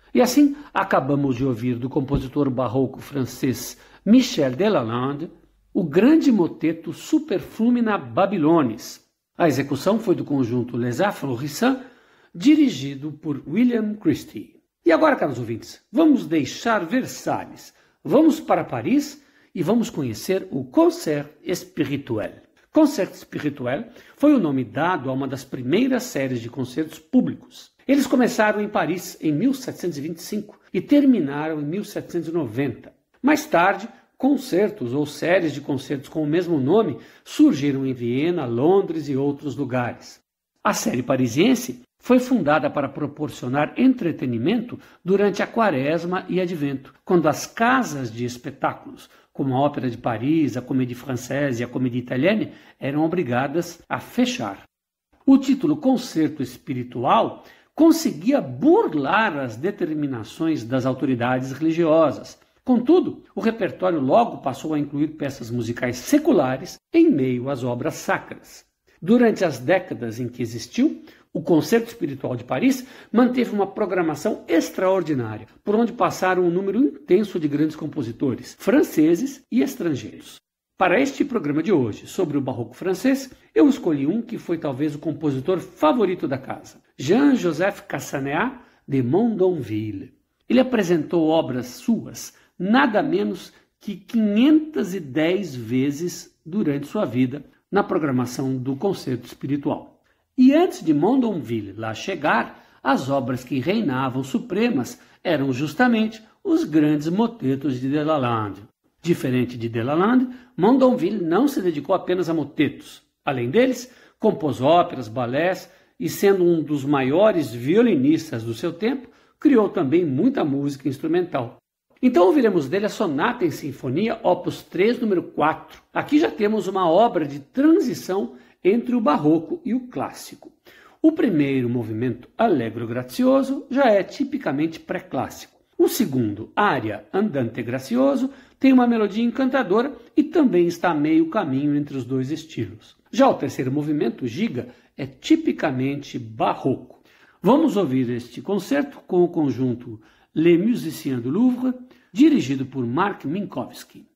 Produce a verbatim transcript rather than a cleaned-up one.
E assim acabamos de ouvir do compositor barroco francês Michel Delalande o grande moteto Superflumina Babylonis. A execução foi do conjunto Les Afro-Rissins, dirigido por William Christie. E agora, caros ouvintes, vamos deixar Versalhes, vamos para Paris e vamos conhecer o Concert Spirituel. Concert Spirituel foi o nome dado a uma das primeiras séries de concertos públicos. Eles começaram em Paris em mil setecentos e vinte e cinco e terminaram em mil setecentos e noventa. Mais tarde, concertos ou séries de concertos com o mesmo nome surgiram em Viena, Londres e outros lugares. A série parisiense foi fundada para proporcionar entretenimento durante a Quaresma e Advento, quando as casas de espetáculos, como a Ópera de Paris, a Comédie Française e a Comédie Italienne, eram obrigadas a fechar. O título Concerto Espiritual conseguia burlar as determinações das autoridades religiosas. Contudo, o repertório logo passou a incluir peças musicais seculares em meio às obras sacras. Durante as décadas em que existiu, o Concerto Espiritual de Paris manteve uma programação extraordinária, por onde passaram um número intenso de grandes compositores, franceses e estrangeiros. Para este programa de hoje, sobre o barroco francês, eu escolhi um que foi talvez o compositor favorito da casa, Jean-Joseph Cassagnat de Mondonville. Ele apresentou obras suas nada menos que quinhentas e dez vezes durante sua vida na programação do Concerto Espiritual. E antes de Mondonville lá chegar, as obras que reinavam supremas eram justamente os grandes motetos de Delalande. Diferente de Delalande, Mondonville não se dedicou apenas a motetos. Além deles, compôs óperas, balés e, sendo um dos maiores violinistas do seu tempo, criou também muita música instrumental. Então ouviremos dele a Sonata em Sinfonia, opus três, número quatro. Aqui já temos uma obra de transição entre o barroco e o clássico. O primeiro movimento, Allegro Grazioso, já é tipicamente pré-clássico. O segundo, Aria Andante Gracioso, tem uma melodia encantadora e também está a meio caminho entre os dois estilos. Já o terceiro movimento, Giga, é tipicamente barroco. Vamos ouvir este concerto com o conjunto Les Musiciens du Louvre, dirigido por Mark Minkowski.